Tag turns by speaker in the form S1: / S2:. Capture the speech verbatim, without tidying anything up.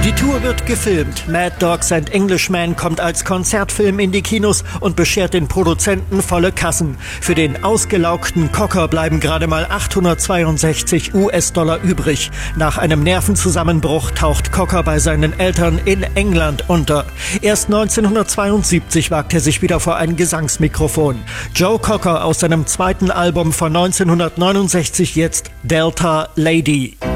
S1: Die Tour wird gefilmt. Mad Dogs and Englishmen kommt als Konzertfilm in die Kinos und beschert den Produzenten volle Kassen. Für den ausgelaugten Cocker bleiben gerade mal achthundertzweiundsechzig US-Dollar übrig. Nach einem Nervenzusammenbruch taucht Cocker bei seinen Eltern in England unter. Erst neunzehnhundertzweiundsiebzig wagt er sich wieder vor ein Gesangsmikrofon. Joe Cocker aus seinem zweiten Album von neunzehnhundertneunundsechzig, jetzt Delta Lady.